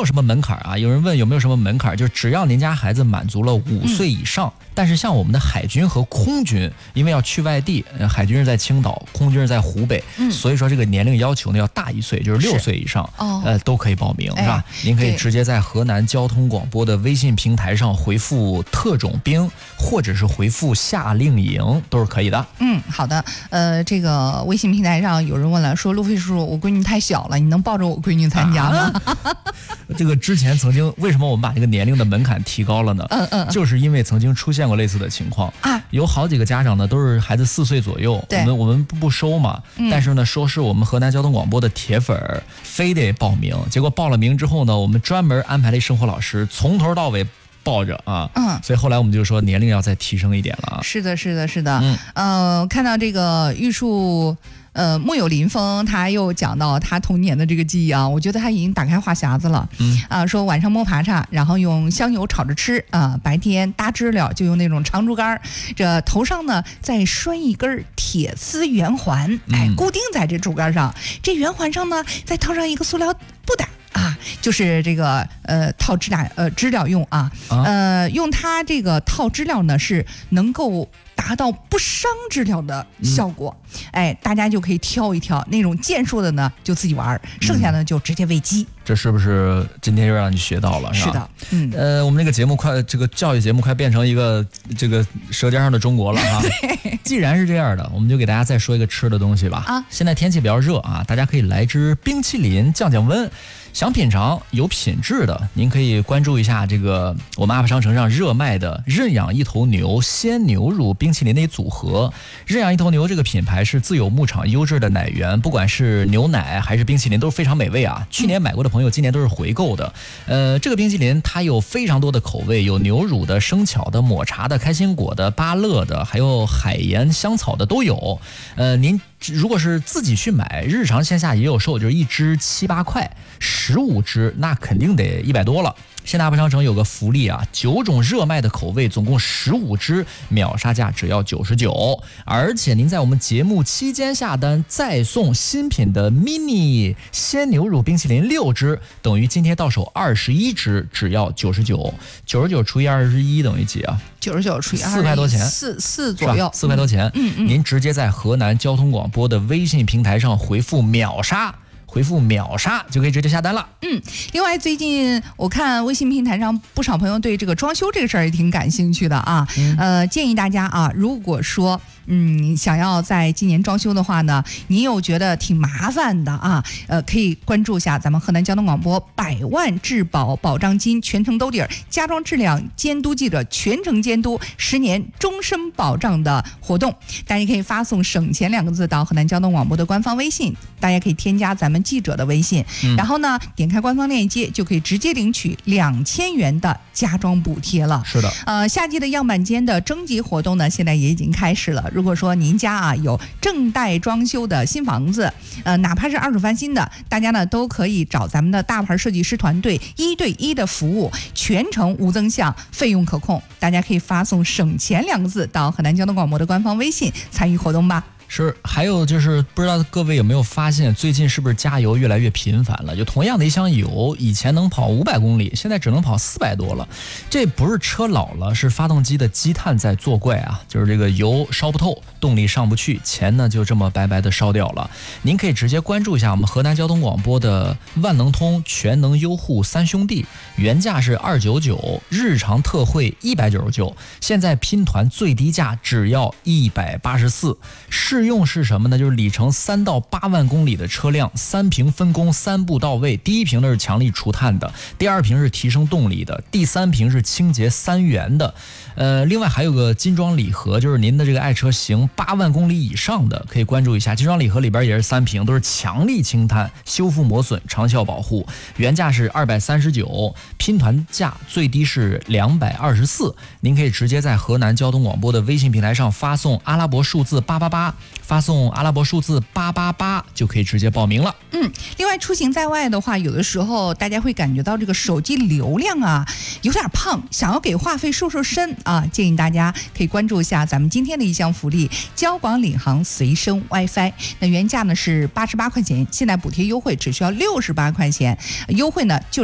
有什么门槛啊。有人问有没有什么门槛，就是只要您家孩子满足了5岁以上。但是像我们的海军和空军，因为要去外地，海军是在青岛，空军是在湖北，所以说这个年龄要求呢要大1岁，就是6岁以上，都可以报名，是吧？您可以直接在河南交通广播的微信平台上回复特种兵，或者是回复夏令营，都是可以的。 好的。这个微信平台上有人问了，说路飞叔叔，我闺女太小了，你能抱着我闺女参加吗？ 这个之前曾经为什么我们把这个年龄的门槛提高了呢？就是因为曾经出现过类似的情况啊，有好几个家长呢都是孩子4岁左右，我们不收嘛，但是呢说是我们河南交通广播的铁粉儿，非得报名，结果报了名之后呢，我们专门安排了一生活老师，从头到尾抱着啊，所以后来我们就说年龄要再提升一点了。 是的。看到这个玉树。木有林峰他又讲到他童年的这个记忆啊，我觉得他已经打开话匣子了。说晚上摸爬叉，然后用香油炒着吃啊，白天搭知了就用那种长竹竿，这头上呢再拴一根铁丝圆环，固定在这竹竿上，这圆环上呢再套上一个塑料布袋啊，就是这个套知了用啊，用它这个套知了呢是能够达到不伤知了的效果。大家就可以挑一挑那种健硕的呢就自己玩，剩下呢就直接喂鸡。 这是不是今天又让你学到了？ 是的。 我们这个节目这个教育节目快变成一个这个舌尖上的中国了哈。既然是这样的，我们就给大家再说一个吃的东西吧。现在天气比较热啊，大家可以来支冰淇淋降降温。想品尝有品质的，您可以关注一下这个我们 App 商城上热卖的认养一头牛鲜牛乳冰淇淋的一组合。认养一头牛这个品牌是自有牧场优质的奶源，不管是牛奶还是冰淇淋都是非常美味啊。去年买过的朋友今年都是回购的。这个冰淇淋它有非常多的口味，有牛乳的、生巧的、抹茶的、开心果的、芭乐的，还有海盐香草的都有。您如果是自己去买，日常线下也有售，就是一支7、8块，15支那肯定得100多了。现在 App 商城有个福利啊，9种热卖的口味，总共15支，秒杀价只要99，而且您在我们节目期间下单，再送新品的 mini 鲜牛乳冰淇淋6支，等于今天到手21支，只要99，99除以21等于几啊 ？99除以21， 4块多钱 ，4左右 ，4块多钱。您直接在河南交通广播的微信平台上回复秒杀就可以直接下单了。 另外最近我看微信平台上不少朋友对这个装修这个事儿也挺感兴趣的啊。建议大家啊，如果说想要在今年装修的话呢，你又觉得挺麻烦的啊，可以关注一下咱们河南交通广播100万质保保障金全程兜底儿家装质量监督记者全程监督10年终身保障的活动。大家可以发送省钱2个字到河南交通广播的官方微信，大家可以添加咱们记者的微信，然后呢点开官方链接就可以直接领取2000元的家装补贴了。 是的。 夏季的样板间的征集活动呢现在也已经开始了。如果说您家啊有正待装修的新房子，哪怕是二手翻新的，大家呢都可以找咱们的大牌设计师团队1对1的服务，全程无增项，费用可控。大家可以发送省钱2个字到河南交通广播的官方微信参与活动吧。 是，还有就是不知道各位有没有发现，最近是不是加油越来越频繁了？就同样的一箱油，以前能跑500公里，现在只能跑400多了。这不是车老了，是发动机的积碳在作怪啊！就是这个油烧不透，动力上不去，钱呢就这么白白的烧掉了。您可以直接关注一下我们河南交通广播的万能通全能优护3兄弟，原价是299，日常特惠199，现在拼团最低价只要184。适用是什么呢？就是里程3到8万公里的车辆，3瓶分工3步到位。第1瓶呢是强力除碳的，第2瓶是提升动力的，第3瓶是清洁3元的。另外还有个金装礼盒，就是您的这个爱车型8万公里以上的，可以关注一下。金装礼盒里边也是3瓶，都是强力清碳、修复磨损、长效保护。原价是239，拼团价最低是224。您可以直接在河南交通广播的微信平台上发送阿拉伯数字888，发送阿拉伯数字888就可以直接报名了。 另外出行在外的话，有的时候大家会感觉到这个手机流量啊有点胖，想要给话费瘦身啊，建议大家可以关注一下咱们今天的一项福利，交广领航随身 WiFi。那原价呢是88块钱，现在补贴优惠只需要68块钱，优惠呢就